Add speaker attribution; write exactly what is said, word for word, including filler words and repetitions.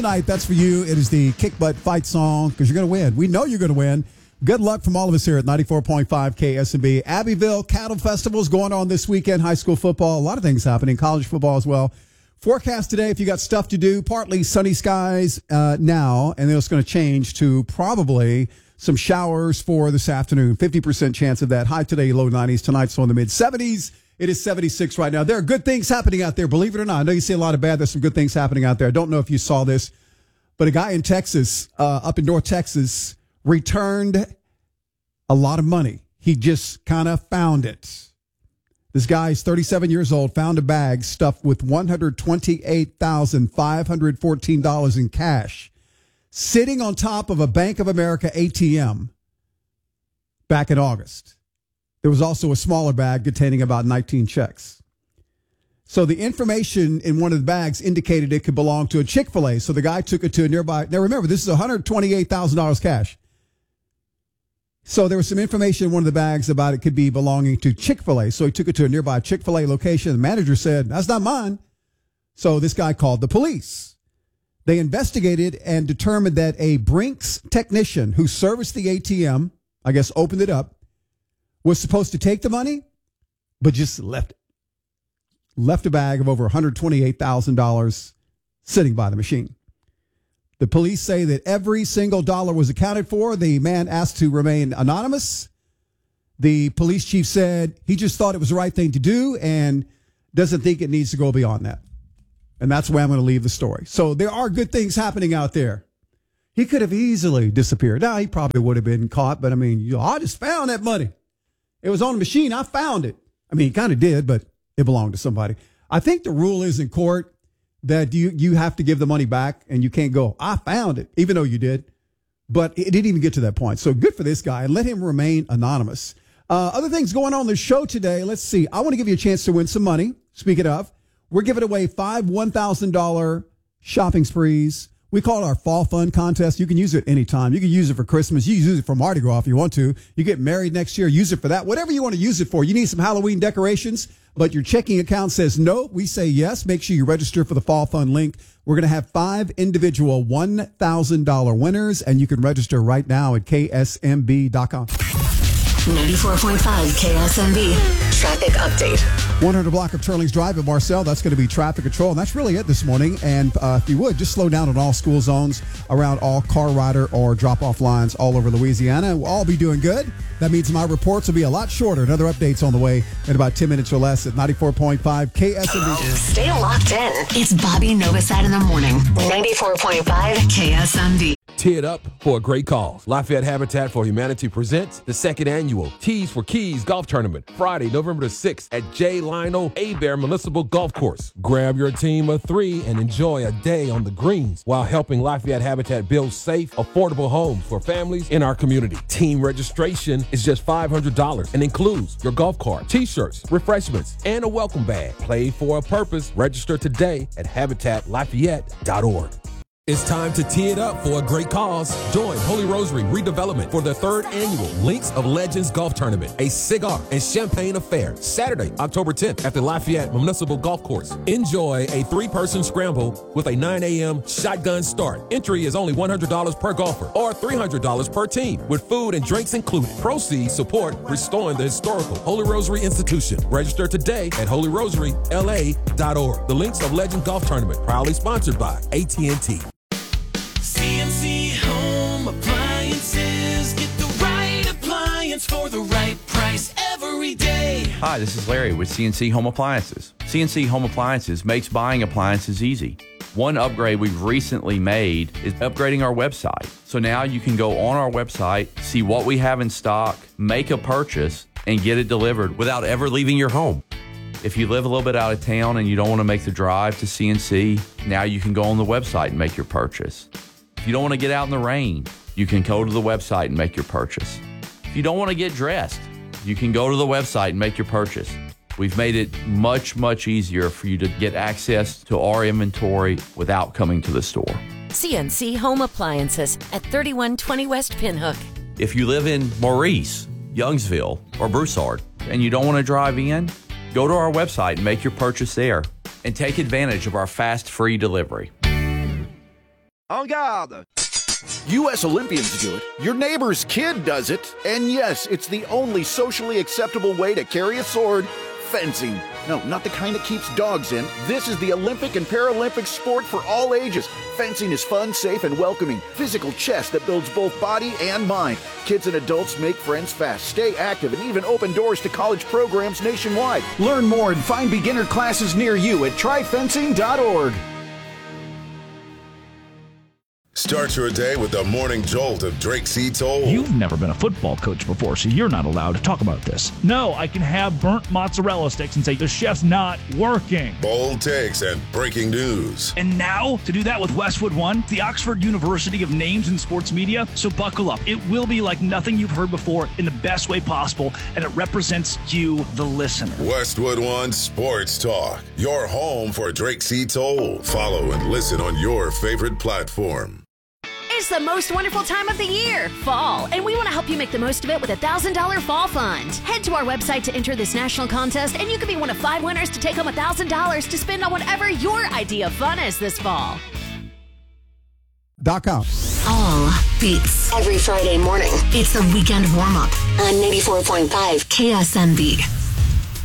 Speaker 1: Tonight, that's for you. It is the Kick Butt Fight song because you're going to win. We know you're going to win. Good luck from all of us here at ninety-four point five K S M B. Abbeville Cattle Festival is going on this weekend. High school football, a lot of things happening. College football as well. Forecast today, if you got stuff to do, partly sunny skies uh, now, and then it's going to change to probably some showers for this afternoon. fifty percent chance of that. High today, low nineties. Tonight, so in the mid seventies. It is seventy-six right now. There are good things happening out there, believe it or not. I know you see a lot of bad. There's some good things happening out there. I don't know if you saw this, but a guy in Texas, uh, up in North Texas, returned a lot of money. He just kind of found it. This guy is thirty-seven years old, found a bag stuffed with one hundred twenty-eight thousand five hundred fourteen dollars in cash sitting on top of a Bank of America A T M back in August. There was also a smaller bag containing about nineteen checks. So the information in one of the bags indicated it could belong to a Chick-fil-A. So the guy took it to a nearby. Now remember, this is one hundred twenty-eight thousand dollars cash. So there was some information in one of the bags about it could be belonging to Chick-fil-A. So he took it to a nearby Chick-fil-A location. The manager said, "That's not mine." So this guy called the police. They investigated and determined that a Brinks technician who serviced the A T M, I guess opened it up, was supposed to take the money, but just left it. Left a bag of over one hundred twenty-eight thousand dollars sitting by the machine. The police say that every single dollar was accounted for. The man asked to remain anonymous. The police chief said he just thought it was the right thing to do and doesn't think it needs to go beyond that. And that's where I'm going to leave the story. So there are good things happening out there. He could have easily disappeared. Now, he probably would have been caught, but I mean, you know, I just found that money. It was on the machine. I found it. I mean, he kind of did, but it belonged to somebody. I think the rule is in court that you, you have to give the money back and you can't go, "I found it," even though you did. But it didn't even get to that point. So good for this guy, and let him remain anonymous. Uh, other things going on in the show today. Let's see. I want to give you a chance to win some money. Speaking of, we're giving away five one thousand dollars shopping sprees. We call it our Fall Fun Contest. You can use it anytime. You can use it for Christmas. You can use it for Mardi Gras if you want to. You get married next year, use it for that. Whatever you want to use it for. You need some Halloween decorations, but your checking account says no. We say yes. Make sure you register for the Fall Fun link. We're going to have five individual one thousand dollars winners, and you can register right now at K S M B dot com.
Speaker 2: ninety-four point five K S M B traffic update.
Speaker 1: one hundred block of Turlings Drive in Marcel. That's going to be traffic control. And that's really it this morning. And uh, if you would, just slow down on all school zones around all car rider or drop-off lines all over Louisiana. We'll all be doing good. That means my reports will be a lot shorter. And other updates on the way in about ten minutes or less at ninety-four point five K S M B.
Speaker 2: Stay locked in. It's Bobby Novosad in the morning. ninety-four point five K S M B.
Speaker 3: Tee it up for a great cause. Lafayette Habitat for Humanity presents the second annual Tees for Keys Golf Tournament, Friday, November the sixth at J. Lionel Abear Municipal Golf Course. Grab your team of three and enjoy a day on the greens while helping Lafayette Habitat build safe, affordable homes for families in our community. Team registration is just five hundred dollars and includes your golf cart, t-shirts, refreshments, and a welcome bag. Play for a purpose. Register today at habitat lafayette dot org. It's time to tee it up for a great cause. Join Holy Rosary Redevelopment for the third annual Links of Legends Golf Tournament, a cigar and champagne affair, Saturday, October tenth at the Lafayette Municipal Golf Course. Enjoy a three-person scramble with a nine a.m. shotgun start. Entry is only one hundred dollars per golfer or three hundred dollars per team with food and drinks included. Proceeds support restoring the historical Holy Rosary Institution. Register today at holy rosary l a dot org. The Links of Legends Golf Tournament, proudly sponsored by A T and T.
Speaker 4: C N C Home Appliances. Get the right appliance for the right price every day.
Speaker 5: Hi, this is Larry with C N C Home Appliances. C N C Home Appliances makes buying appliances easy. One upgrade we've recently made is upgrading our website. So now you can go on our website, see what we have in stock, make a purchase, and get it delivered without ever leaving your home. If you live a little bit out of town and you don't want to make the drive to C N C, now you can go on the website and make your purchase. If you don't want to get out in the rain, you can go to the website and make your purchase. If you don't want to get dressed, you can go to the website and make your purchase. We've made it much, much easier for you to get access to our inventory without coming to the store.
Speaker 6: C N C Home Appliances at thirty-one twenty West Pinhook.
Speaker 5: If you live in Maurice, Youngsville, or Broussard, and you don't want to drive in, go to our website and make your purchase there, and take advantage of our fast, free delivery.
Speaker 7: En garde! U S Olympians do it. Your neighbor's kid does it. And yes, it's the only socially acceptable way to carry a sword. Fencing. No, not the kind that keeps dogs in. This is the Olympic and Paralympic sport for all ages. Fencing is fun, safe, and welcoming. Physical chess that builds both body and mind. Kids and adults make friends fast, stay active, and even open doors to college programs nationwide. Learn more and find beginner classes near you at try fencing dot org.
Speaker 8: Start your day with the morning jolt of Drake C. Toll.
Speaker 9: You've never been a football coach before, so you're not allowed to talk about this. No, I can have burnt mozzarella sticks and say the chef's not working.
Speaker 8: Bold takes and breaking news.
Speaker 9: And now, to do that with Westwood One, the Oxford University of names in sports media, so buckle up. It will be like nothing you've heard before in the best way possible, and it represents you, the listener.
Speaker 8: Westwood One Sports Talk, your home for Drake C. Toll. Follow and listen on your favorite platform.
Speaker 10: It's the most wonderful time of the year, fall, and we want to help you make the most of it with a one thousand dollars Fall Fund. Head to our website to enter this national contest, and you could be one of five winners to take home one thousand dollars to spend on whatever your idea of fun is this fall.
Speaker 1: Dot com.
Speaker 2: All beats every Friday morning. It's the weekend warm-up on ninety-four point five K S M B.